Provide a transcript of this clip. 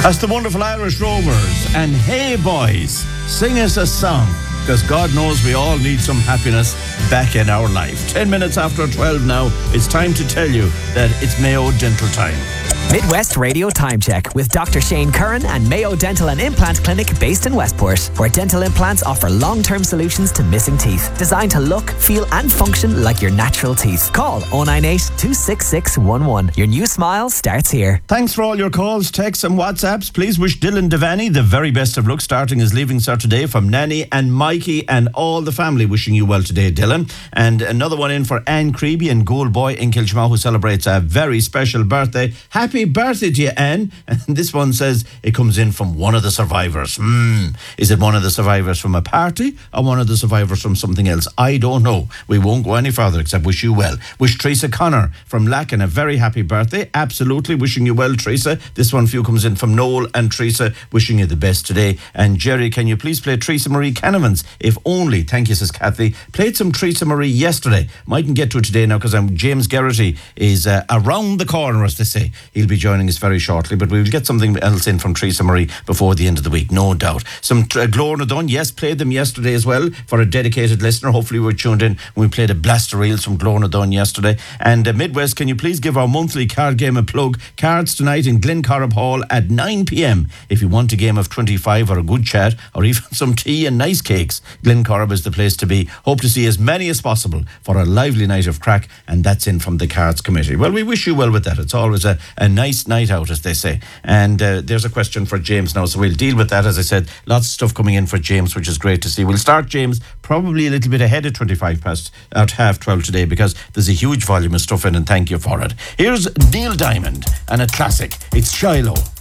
That's the wonderful Irish Rovers. And hey, boys, sing us a song, because God knows we all need some happiness back in our life. 10 minutes after 12 now, it's time to tell you that it's Mayo Dental time. Midwest Radio Time Check with Dr. Shane Curran and Mayo Dental and Implant Clinic based in Westport, where dental implants offer long-term solutions to missing teeth, designed to look, feel and function like your natural teeth. Call 098 266 11. Your new smile starts here. Thanks for all your calls, texts and WhatsApps. Please wish Dylan Devaney the very best of luck starting his Leaving Cert today from Nanny and Mikey and all the family. Wishing you well today, Dylan. And another one in for Anne Creeby and Gold Boy in Kilchma, who celebrates a very special birthday. Happy birthday to you, Anne. And this one says it comes in from one of the survivors. Is it one of the survivors from a party or one of the survivors from something else? I don't know. We won't go any further except wish you well. Wish Teresa Connor from Lacken a very happy birthday. Absolutely wishing you well, Teresa. This one for you comes in from Noel and Teresa, wishing you the best today. And Jerry, can you please play Teresa Marie Canavan's If Only? Thank you, says Kathy. Played some Teresa Marie yesterday. Mightn't get to it today now because James Geraghty is around the corner, as they say. He'll be joining us very shortly, but we will get something else in from Teresa Marie before the end of the week, no doubt. Some Glór Dun, yes, played them yesterday as well for a dedicated listener. Hopefully we were tuned in when we played a blaster reels from Glór Dun yesterday. And Midwest, can you please give our monthly card game a plug? Cards tonight in Glencorrib Hall at 9 p.m. If you want a game of 25 or a good chat or even some tea and nice cakes, Glencorrib is the place to be. Hope to see as many as possible for a lively night of crack, and that's in from the Cards Committee. Well, we wish you well with that. It's always a nice night out, as they say. And there's a question for James now, so we'll deal with that. As I said, lots of stuff coming in for James, which is great to see. We'll start, James, probably a little bit ahead of 25 past at half 12 today, because there's a huge volume of stuff in, and thank you for it. Here's Neil Diamond and a classic. It's Shiloh.